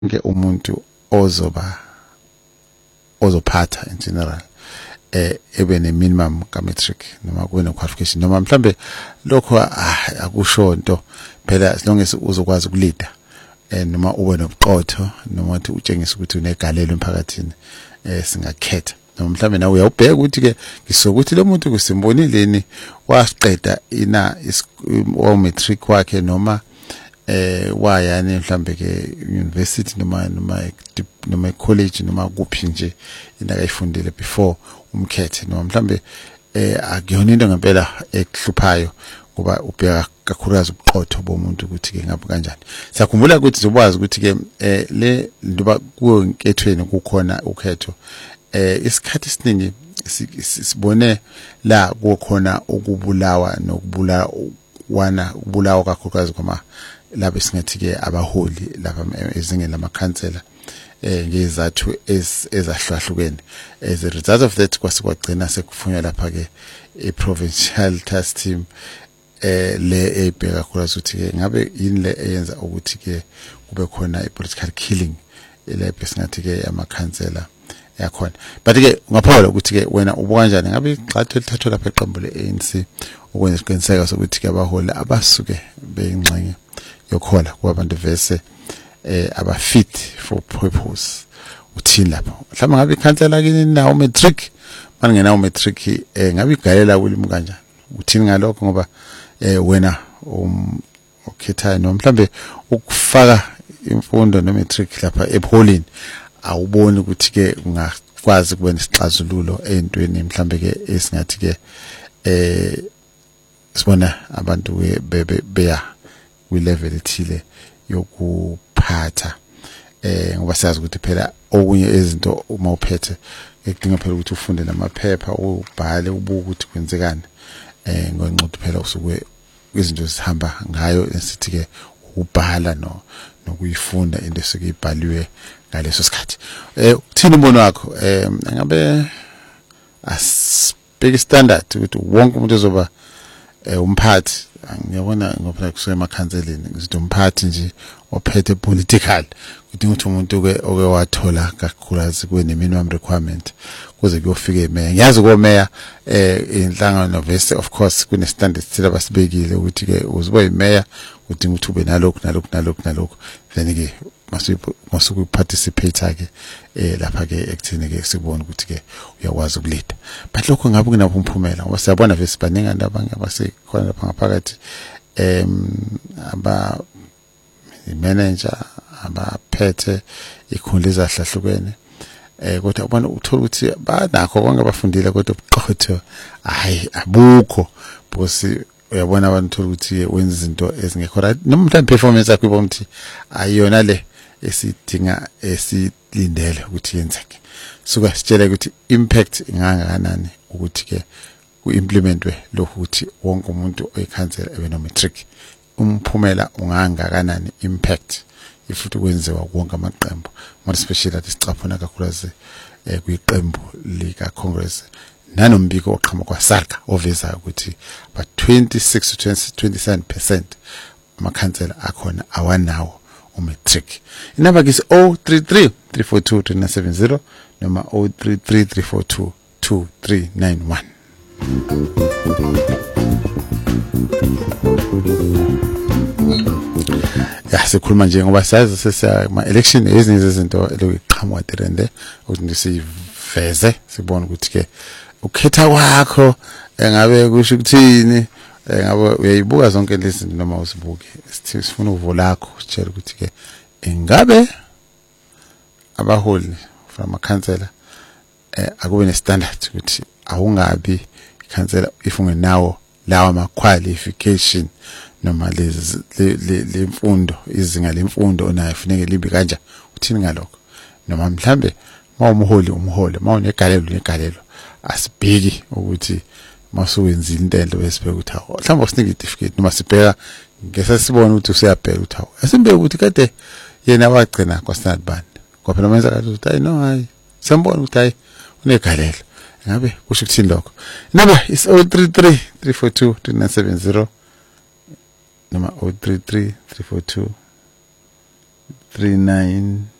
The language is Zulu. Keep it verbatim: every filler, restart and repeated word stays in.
ke umuntu ozoba ozophatha in general eh ebe ne minimum ka matric noma kune qualification noma mhlambe lokho akusho into phela as long as uzokwazi ukulida eh noma ube nobuqotho noma uthi utshengisa ukuthi unegalelo emphakathini eh singakhetha noma mhlambe nawe uyawubheka ukuthi ke ngisokuthi lo muntu kusimbonileni wasiqeda ina o matric wakhe noma eh wayani mhlambe ke university noma noma noma college noma kuphi nje indakayifundile before umkhethe noma mhlambe eh akuyona into ngempela ekuhluphayo kuba ubheka kakhulukazi ubuqotho bomuntu ukuthi ke ngabe kanjani. Sakhumbula ukuthi zokwazi ukuthi ke eh le ndoba kuwo inkethweni kukhona ukhetho eh isikhathi esiningi sibone la kukhona ukubulawa nokubulawa wana ubulawa kakhulukazi kwama laba singathi ke abaholi laba ezingeni lamakhansela eh ngezathu ezahlwahlukene. As a result of that kwasikwagcina sekufunwa lapha ke i provincial task team eh le ebheka kakhulukazi ukuthi ke ngabe yini le eyenza ukuthi ke kube khona i political killing le singathi ke amakhansela yakhona. But ke ngaphola ukuthi ke wena ubuka kanjani ngabe ixathu elithathwa lapha eqembu le A N C ukwenza isiqiniseko sokuthi ke abaholi abasuke beyingxenye yokhola kwabantu vese eh aba fit for purpose uthini lapho mhlawumbe ngabe ikhansela kini nawo matric maningena matric eh ngabe igalela kulimi kanjani uthini ngalokho ngoba eh wena um ukhethayo noma mhlambe ukufaka imfundo no matric lapha ePaulini awuboni ukuthi ke ungakwazi kuba nesixazululo ezintweni mhlambe ke esingathi ke eh sibona abantu beya kwi level ethile yokuphatha eh ngoba siyazi ukuthi phela okunye izinto uma uphethe ekudinga phela ukuthi ufunde namaphepha ubhale ubuke ukuthi kwenzekani eh ngonqodo phela usuke izinto zihamba ngayo esithi ke ubhala no nokuyifunda into esuke ibhaliwe ngaleso sikhathi. Eh uthini umbono wakho eh ngabe as big standard ukuthi wonke umuntu ozoba umphathi ngiyabona ngoba kusuke emakhanseleni ngizothi umphathi nje ophethe political kudinga ukuthi umuntu ke oke wathola kakhulukazi kune minimum requirement kuze kuyofika emeya. Ngiyazi ko meya eh inhlangano vese of course kune standards thina basibekile ukuthi ke uzibe imeya udinga ukuthi ube nalokho nalokho nalokho nalokho then ke masuku participate ke eh lapha ke ekuthini ke sibone ukuthi ke uyakwazi ukulida. But lokho ngabe kunapho umphumela ngoba siyabona vese baningi abantu abangabasekhona lapha ngaphakathi em aba manager abaphethe ikhundla ezahlahlukene eh kodwa ubona uthola ukuthi banakho konke abafundile kodwa ubuqotho hayi abukho because uyabona abantu uthola ukuthi wenza izinto ezingekho right noma mhlawumbe performance yakho ibona ukuthi ayiyona le esidinga esilindele ukuthi yenzeke. Suka sitshela ukuthi impact ingangakanani ukuthi ke ku-implementwe lokhu ukuthi wonke umuntu oyikhansela ebe no matric umphumela ungangakanani impact ifuthi kwenziwa konke amaqembu more especially at isicaphuna kakhulukazi kuyiqembu lika Congress nanombiko oqhamuka kwaSARCA oveza ukuthi ba twenty-six to twenty-seven percent amakhansela akhona awanawo umatric. Inamba kisi zero three three three four two two nine seven zero noma zero three three three four two two three nine one. Ya sikhuluma nje ngoba sazi sesiya ama election ezinye izinto lokuqhamuka trende ukuthi siveze sibone ukuthi ke ukhetha kwakho engabe kusho ukuthini ngabe uyayibuka zonke lezi noma usibuke sifuna uvo lakho sitshela ukuthi ke ingabe abaholi from amakhansela eh akube ne standard ukuthi awungabi ikhansela ifunge nawo lawa ama qualification noma lezi lemfundo izinga lemfundo onayo kufanele libe kanjani uthini ngalokho noma mhlambe mawumholi umholi mawunegalelo negalelo asibheki ukuthi masuwenzile intento besibeka ukuthi hawo mhlawumbe usinike certificate noma sibheka ngeke sibone ukuthi usiyabheka ukuthi hawo asimbeke ukuthi kade yena wagcina kwa standard band ngoba phela manje ukuthi hayi no hayi sambona ukuthi hayi unegalelo ngabe kusho ukuthini lokho. Number is zero three three three four two two nine seven zero noma zero three three three four two three nine